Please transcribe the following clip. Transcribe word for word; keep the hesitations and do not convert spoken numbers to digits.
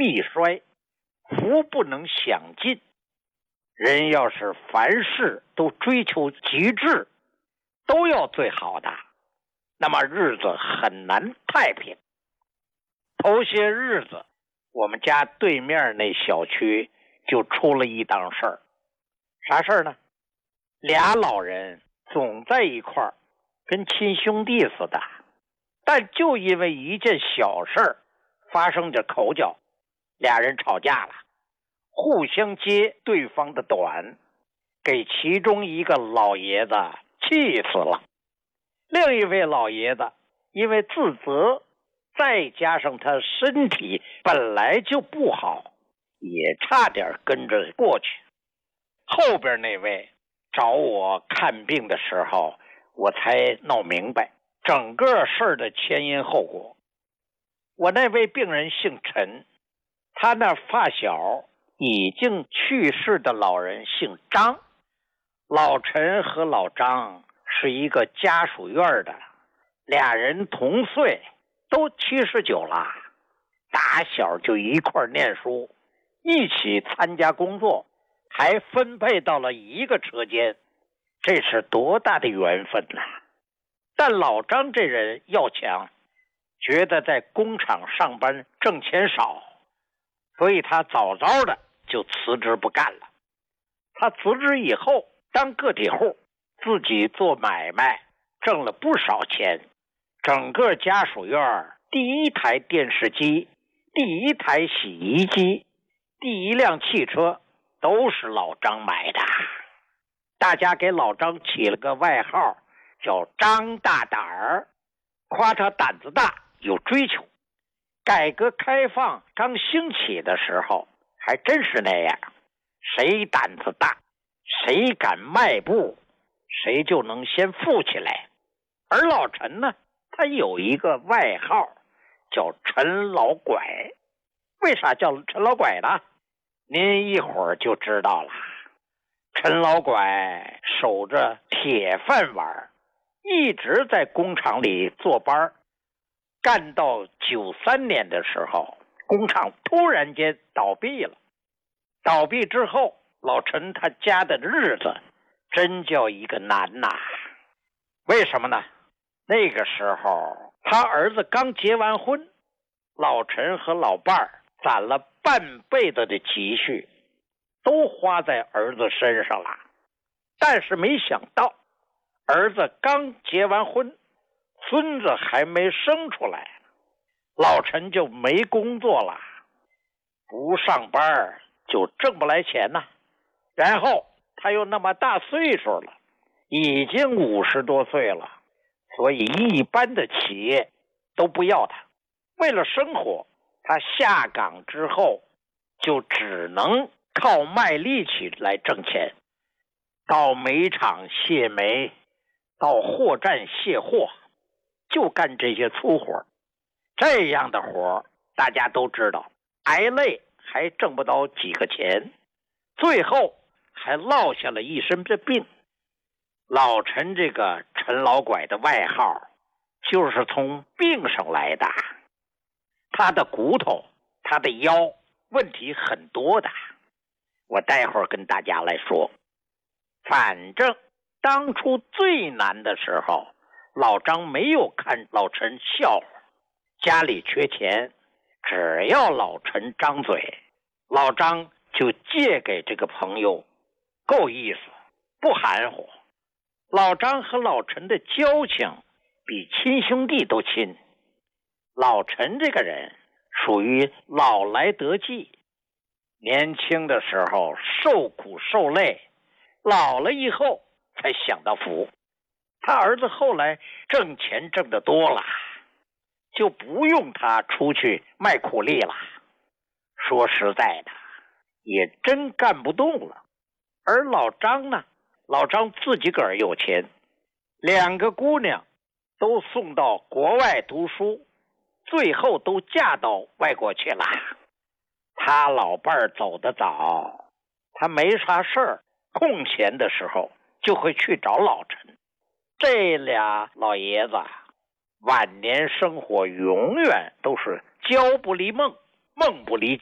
必衰，福不能享尽。人要是凡事都追求极致，都要最好的，那么日子很难太平。头些日子，我们家对面那小区就出了一档事儿。啥事儿呢？俩老人总在一块儿，跟亲兄弟似的，但就因为一件小事儿发生着口角，俩人吵架了，互相揭对方的短，给其中一个老爷子气死了。另一位老爷子因为自责，再加上他身体本来就不好，也差点跟着过去。后边那位找我看病的时候，我才弄明白整个事儿的前因后果。我那位病人姓陈，他那发小已经去世的老人姓张。老陈和老张是一个家属院的，俩人同岁，都七十九了，打小就一块念书，一起参加工作，还分配到了一个车间，这是多大的缘分呐！但老张这人要强，觉得在工厂上班挣钱少，所以他早早的就辞职不干了。他辞职以后当个体户，自己做买卖，挣了不少钱。整个家属院第一台电视机、第一台洗衣机、第一辆汽车都是老张买的。大家给老张起了个外号叫张大胆儿，夸他胆子大有追求。改革开放刚兴起的时候还真是那样，谁胆子大，谁敢迈步，谁就能先富起来。而老陈呢，他有一个外号叫陈老拐。为啥叫陈老拐呢？您一会儿就知道了。陈老拐守着铁饭碗，一直在工厂里坐班，干到九三年的时候，工厂突然间倒闭了。倒闭之后，老陈他家的日子真叫一个难呐。为什么呢？那个时候他儿子刚结完婚，老陈和老伴儿攒了半辈子的积蓄，都花在儿子身上了。但是没想到，儿子刚结完婚，孙子还没生出来，老陈就没工作了，不上班就挣不来钱呐。然后他又那么大岁数了，已经五十多岁了，所以一般的企业都不要他。为了生活，他下岗之后就只能靠卖力气来挣钱，到煤厂卸煤，到货站卸货，就干这些粗活。这样的活大家都知道，挨累还挣不到几个钱，最后还落下了一身的病。老陈这个陈老拐的外号就是从病上来的。他的骨头，他的腰问题很多的，我待会儿跟大家来说。反正当初最难的时候，老张没有看老陈笑话，家里缺钱，只要老陈张嘴，老张就借给这个朋友，够意思，不含糊。老张和老陈的交情比亲兄弟都亲。老陈这个人属于老来得计，年轻的时候受苦受累，老了以后才享到福。他儿子后来挣钱挣得多了，就不用他出去卖苦力了。说实在的，也真干不动了。而老张呢，老张自己个儿有钱，两个姑娘都送到国外读书，最后都嫁到外国去了。他老伴儿走得早，他没啥事儿，空闲的时候就会去找老陈。这俩老爷子晚年生活永远都是交不离梦，梦不离